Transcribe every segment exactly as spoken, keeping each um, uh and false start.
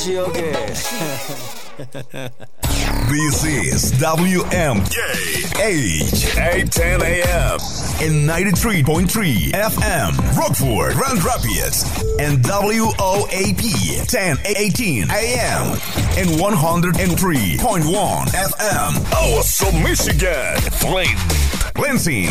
This is W M K H eight ten A M and ninety-three point three F M, Rockford, Grand Rapids, and W O A P ten eighteen A M and one oh three point one F M, Awesome, Michigan, Flint, Lansing,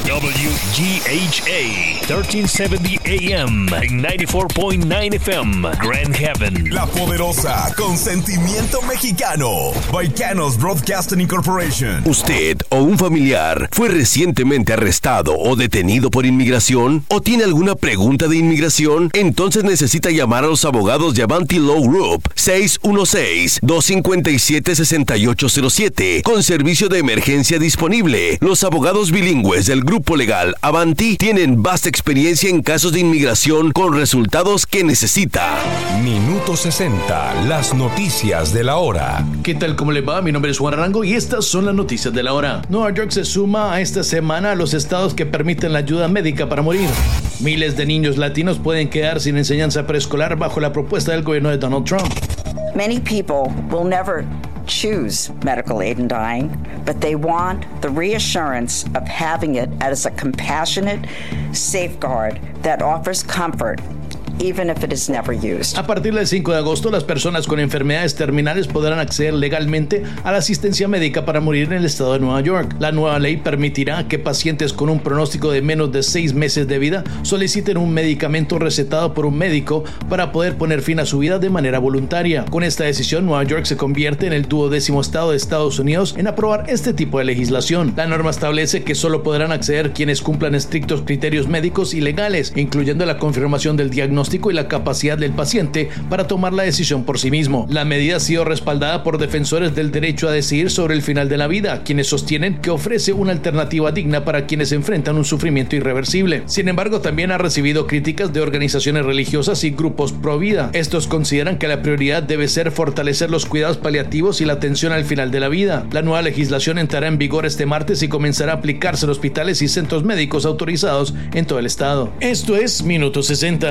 W G H A thirteen seventy A M and ninety-four point nine F M, Grand Haven, La Poderosa, con sentimiento mexicano, Baicanos Broadcasting Incorporation. ¿Usted o un familiar fue recientemente arrestado o detenido por inmigración? ¿O tiene alguna pregunta de inmigración? Entonces necesita llamar a los abogados de Avanti Law Group seis uno seis, dos cinco siete, seis ocho cero siete con servicio de emergencia disponible. Los abogados bilingües del grupo legal Avanti tienen vasta experiencia en casos de inmigración con resultados que necesita. Minuto sesenta, las noticias de la hora. ¿Qué tal? ¿Cómo le va? Mi nombre es Juan Arango y estas son las noticias de la hora. Nueva York se suma a esta semana a los estados que permiten la ayuda médica para morir. Miles de niños latinos pueden quedar sin enseñanza preescolar bajo la propuesta del gobierno de Donald Trump. Many people will never choose medical aid in dying, but they want the reassurance of having it as a compassionate safeguard that offers comfort, even if it is never used. A partir del cinco de agosto, las personas con enfermedades terminales podrán acceder legalmente a la asistencia médica para morir en el estado de Nueva York. La nueva ley permitirá que pacientes con un pronóstico de menos de seis meses de vida soliciten un medicamento recetado por un médico para poder poner fin a su vida de manera voluntaria. Con esta decisión, Nueva York se convierte en el duodécimo estado de Estados Unidos en aprobar este tipo de legislación. La norma establece que solo podrán acceder quienes cumplan estrictos criterios médicos y legales, incluyendo la confirmación del diagnóstico y la capacidad del paciente para tomar la decisión por sí mismo. La medida ha sido respaldada por defensores del derecho a decidir sobre el final de la vida, quienes sostienen que ofrece una alternativa digna para quienes enfrentan un sufrimiento irreversible. Sin embargo, también ha recibido críticas de organizaciones religiosas y grupos pro vida. Estos consideran que la prioridad debe ser fortalecer los cuidados paliativos y la atención al final de la vida. La nueva legislación entrará en vigor este martes y comenzará a aplicarse en hospitales y centros médicos autorizados en todo el estado. Esto es Minuto sesenta.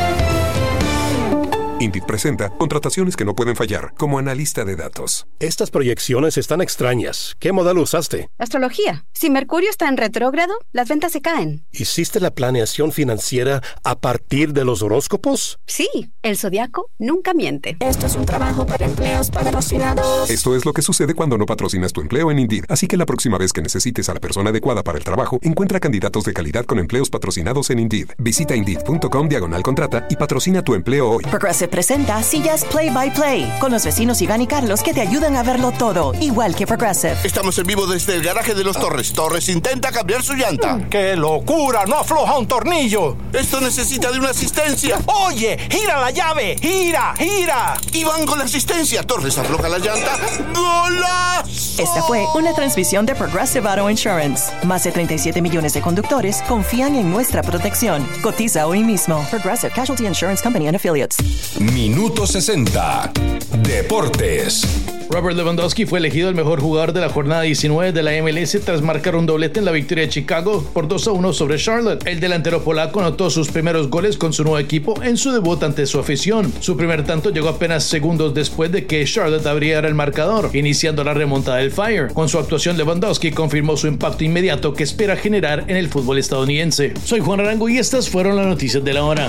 Indeed presenta contrataciones que no pueden fallar como analista de datos. Estas proyecciones están extrañas. ¿Qué modal usaste? Astrología. Si Mercurio está en retrógrado, las ventas se caen. ¿Hiciste la planeación financiera a partir de los horóscopos? Sí, el zodiaco nunca miente. Esto es un trabajo para empleos patrocinados. Esto es lo que sucede cuando no patrocinas tu empleo en Indeed. Así que la próxima vez que necesites a la persona adecuada para el trabajo, encuentra candidatos de calidad con empleos patrocinados en Indeed. Visita Indeed.com diagonal contrata y patrocina tu empleo hoy. Progressive presenta Sillas Play by Play con los vecinos Iván y Carlos que te ayudan a verlo todo, igual que Progressive. Estamos en vivo desde el garaje de los Torres. Torres intenta cambiar su llanta. ¡Qué locura! ¡No afloja un tornillo! Esto necesita de una asistencia. ¡Oye! ¡Gira la llave! ¡Gira! ¡Gira! Iván con la asistencia. Torres afloja la llanta. ¡Golazo! Esta fue una transmisión de Progressive Auto Insurance. Más de treinta y siete millones de conductores confían en nuestra protección. Cotiza hoy mismo. Progressive Casualty Insurance Company and Affiliates. Minuto sesenta. Deportes. Robert Lewandowski fue elegido el mejor jugador de la jornada diecinueve de la M L S tras marcar un doblete en la victoria de Chicago por dos a uno sobre Charlotte. El delantero polaco anotó sus primeros goles con su nuevo equipo en su debut ante su afición. Su primer tanto llegó apenas segundos después de que Charlotte abriera el marcador, iniciando la remontada del Fire. Con su actuación, Lewandowski confirmó su impacto inmediato que espera generar en el fútbol estadounidense. Soy Juan Arango y estas fueron las noticias de la hora.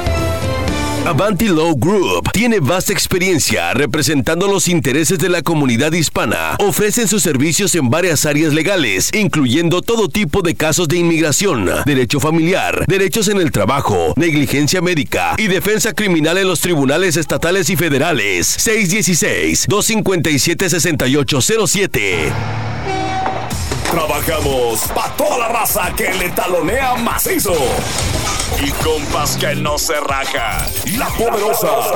Avanti Law Group tiene vasta experiencia representando los intereses de la comunidad hispana. Ofrecen sus servicios en varias áreas legales, incluyendo todo tipo de casos de inmigración, derecho familiar, derechos en el trabajo, negligencia médica y defensa criminal en los tribunales estatales y federales. seis uno seis, dos cinco siete, seis ocho cero siete. Trabajamos pa' toda la raza que le talonea macizo. Y compas que no se rajan. La Poderosa.